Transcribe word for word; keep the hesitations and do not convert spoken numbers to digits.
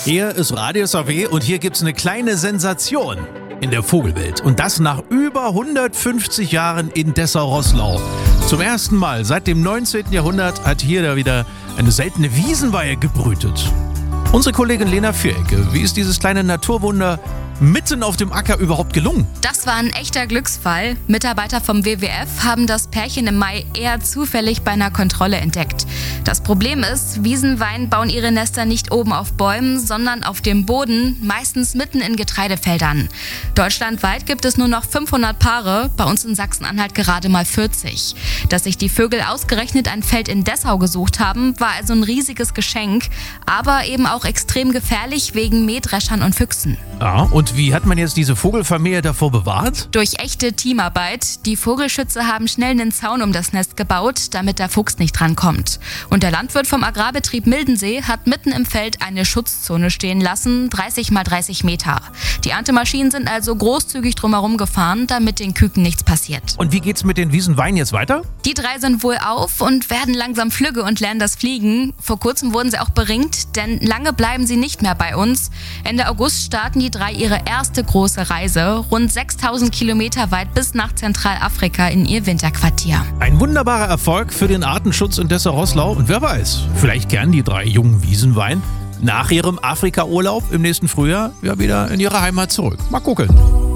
Hier ist Radio S A W und hier gibt's eine kleine Sensation in der Vogelwelt. Und das nach über hundertfünfzig Jahren in Dessau-Roßlau. Zum ersten Mal seit dem neunzehnten Jahrhundert hat hier da wieder eine seltene Wiesenweihe gebrütet. Unsere Kollegin Lena Vierecke, wie ist dieses kleine Naturwunder mitten auf dem Acker überhaupt gelungen? Das war ein echter Glücksfall. Mitarbeiter vom W W F haben das Pärchen im Mai eher zufällig bei einer Kontrolle entdeckt. Das Problem ist, Wiesenwein bauen ihre Nester nicht oben auf Bäumen, sondern auf dem Boden, meistens mitten in Getreidefeldern. Deutschlandweit gibt es nur noch fünfhundert Paare, bei uns in Sachsen-Anhalt gerade mal vierzig. Dass sich die Vögel ausgerechnet ein Feld in Dessau gesucht haben, war also ein riesiges Geschenk, aber eben auch extrem gefährlich wegen Mähdreschern und Füchsen. Ja, und wie hat man jetzt diese Vogelfamilie davor bewahrt? Durch echte Teamarbeit. Die Vogelschützer haben schnell einen Zaun um das Nest gebaut, damit der Fuchs nicht drankommt. Und der Landwirt vom Agrarbetrieb Mildensee hat mitten im Feld eine Schutzzone stehen lassen, dreißig mal dreißig Meter. Die Erntemaschinen sind also großzügig drumherum gefahren, damit den Küken nichts passiert. Und wie geht's mit den Wiesenweinen jetzt weiter? Die drei sind wohl auf und werden langsam flügge und lernen das Fliegen. Vor kurzem wurden sie auch beringt, denn lange bleiben sie nicht mehr bei uns. Ende August starten die drei ihre erste große Reise, rund sechstausend Kilometer weit bis nach Zentralafrika in ihr Winterquartier. Ein wunderbarer Erfolg für den Artenschutz in Dessau-Roßlau. Und wer weiß, vielleicht kehren die drei jungen Wiesenwein nach ihrem Afrika-Urlaub im nächsten Frühjahr ja wieder in ihre Heimat zurück. Mal gucken.